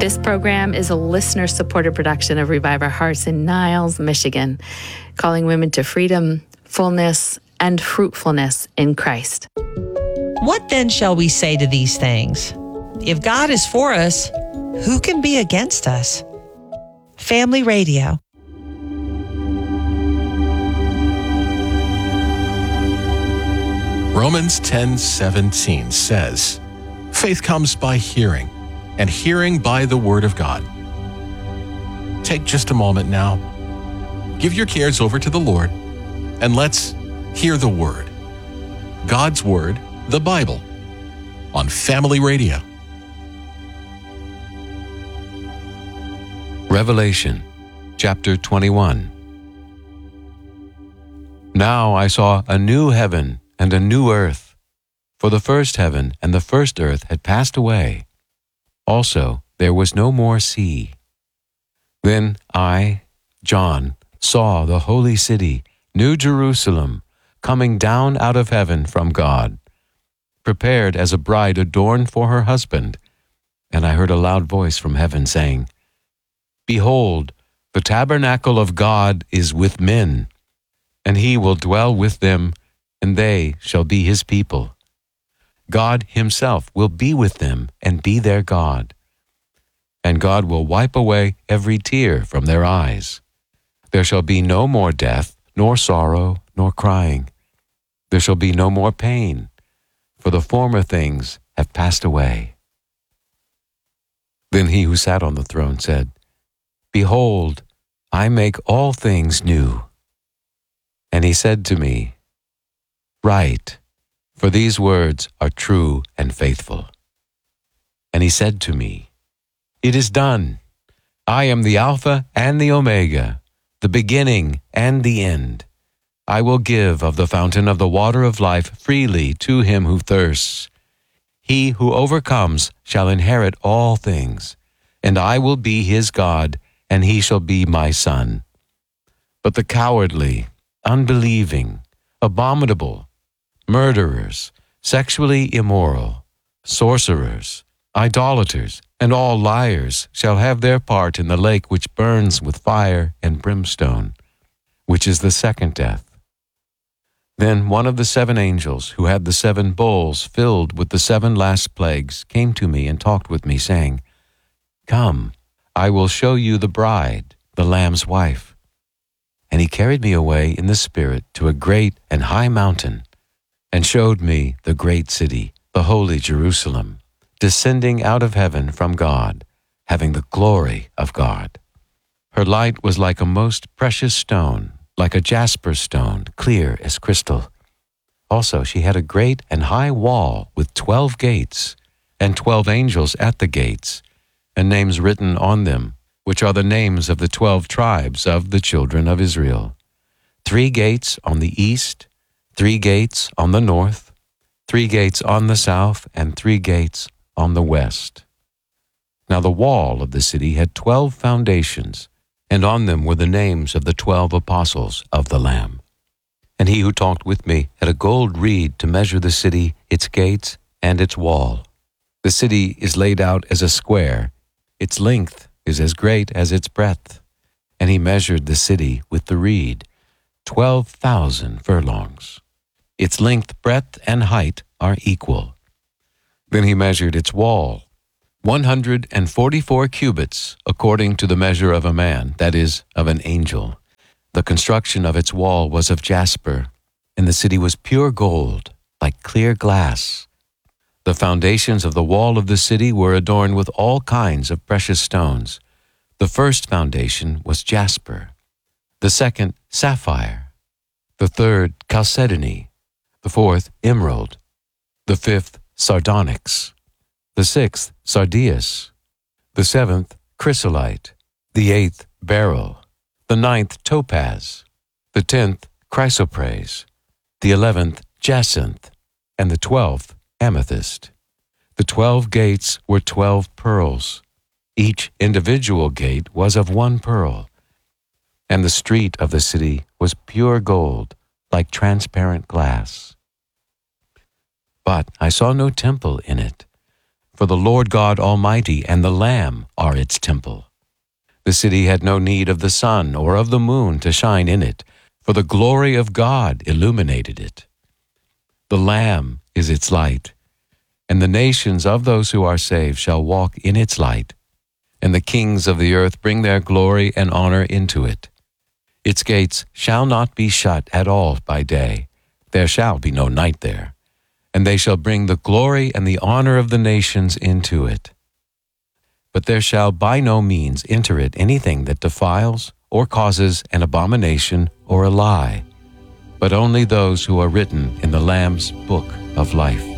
This program is a listener-supported production of Revive Our Hearts in Niles, Michigan, calling women to freedom, fullness, and fruitfulness in Christ. What then shall we say to these things? If God is for us, who can be against us? Family Radio. Romans 10:17 says, "Faith comes by hearing, and hearing by the Word of God." Take just a moment now. Give your cares over to the Lord, and let's hear the Word. God's Word, the Bible, on Family Radio. Revelation, chapter 21. Now I saw a new heaven and a new earth, for the first heaven and the first earth had passed away. Also, there was no more sea. Then I, John, saw the holy city, New Jerusalem, coming down out of heaven from God, prepared as a bride adorned for her husband. And I heard a loud voice from heaven saying, "Behold, the tabernacle of God is with men, and he will dwell with them, and they shall be his people. God himself will be with them and be their God. And God will wipe away every tear from their eyes. There shall be no more death, nor sorrow, nor crying. There shall be no more pain, for the former things have passed away." Then he who sat on the throne said, "Behold, I make all things new." And he said to me, "Write, for these words are true and faithful." And he said to me, "It is done. I am the Alpha and the Omega, the beginning and the end. I will give of the fountain of the water of life freely to him who thirsts. He who overcomes shall inherit all things, and I will be his God, and he shall be my son. But the cowardly, unbelieving, abominable, murderers, sexually immoral, sorcerers, idolaters, and all liars shall have their part in the lake which burns with fire and brimstone, which is the second death." Then one of the 7 angels who had the 7 bowls filled with the 7 last plagues came to me and talked with me, saying, "Come, I will show you the bride, the Lamb's wife." And he carried me away in the Spirit to a great and high mountain, and showed me the great city, the holy Jerusalem, descending out of heaven from God, having the glory of God. Her light was like a most precious stone, like a jasper stone, clear as crystal. Also she had a great and high wall with 12 gates, and 12 angels at the gates, and names written on them, which are the names of the 12 tribes of the children of Israel. 3 gates on the east, 3 gates on the north, 3 gates on the south, and 3 gates on the west. Now the wall of the city had 12 foundations, and on them were the names of the 12 apostles of the Lamb. And he who talked with me had a gold reed to measure the city, its gates, and its wall. The city is laid out as a square. Its length is as great as its breadth. And he measured the city with the reed, 12,000 furlongs. Its length, breadth, and height are equal. Then he measured its wall, 144 cubits, according to the measure of a man, that is, of an angel. The construction of its wall was of jasper, and the city was pure gold, like clear glass. The foundations of the wall of the city were adorned with all kinds of precious stones. The first foundation was jasper, the second sapphire, the third chalcedony, the fourth emerald, the fifth sardonyx, the sixth sardius, the seventh chrysolite, the eighth beryl, the ninth topaz, the 10th chrysoprase, the 11th jacinth, and the 12th amethyst. The 12 gates were 12 pearls. Each individual gate was of 1 pearl. And the street of the city was pure gold, like transparent glass. But I saw no temple in it, for the Lord God Almighty and the Lamb are its temple. The city had no need of the sun or of the moon to shine in it, for the glory of God illuminated it. The Lamb is its light, and the nations of those who are saved shall walk in its light, and the kings of the earth bring their glory and honor into it. Its gates shall not be shut at all by day, there shall be no night there, and they shall bring the glory and the honor of the nations into it. But there shall by no means enter it anything that defiles or causes an abomination or a lie, but only those who are written in the Lamb's book of life.